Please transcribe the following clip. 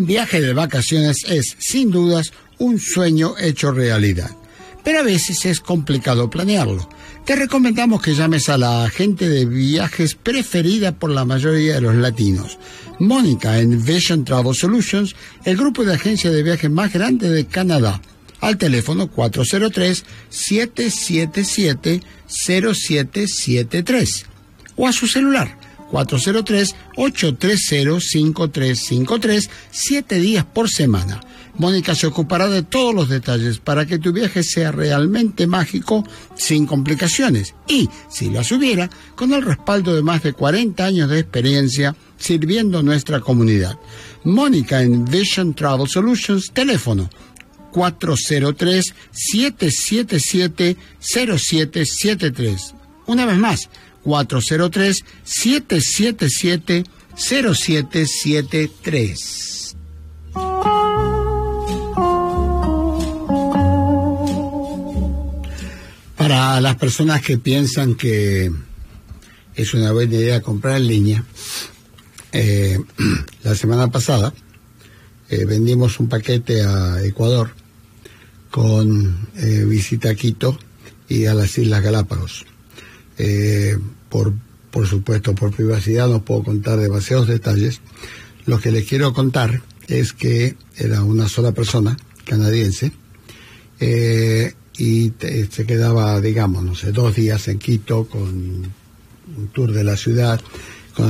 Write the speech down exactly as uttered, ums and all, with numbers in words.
viaje de vacaciones es, sin dudas, un sueño hecho realidad. Pero a veces es complicado planearlo. Te recomendamos que llames a la agente de viajes preferida por la mayoría de los latinos, Mónica en Vision Travel Solutions, el grupo de agencias de viajes más grande de Canadá, al teléfono cuatro cero tres, siete siete siete, cero siete siete tres o a su celular cuatro cero tres, ocho tres cero, cinco tres cinco tres, siete días por semana. Mónica se ocupará de todos los detalles para que tu viaje sea realmente mágico, sin complicaciones y, si las hubiera, con el respaldo de más de cuarenta años de experiencia sirviendo a nuestra comunidad. Mónica en Vision Travel Solutions, teléfono cuatro cero tres, siete siete siete, cero siete siete tres. Una vez más, cuatro cero tres, siete siete siete, cero siete siete tres. Para las personas que piensan que es una buena idea comprar en línea, eh, la semana pasada eh, vendimos un paquete a Ecuador con eh, visita a Quito y a las Islas Galápagos. Eh, por, por supuesto, por privacidad no puedo contar demasiados detalles. Lo que les quiero contar es que era una sola persona, canadiense, eh, y te, se quedaba, digamos, no sé, dos días en Quito con un tour de la ciudad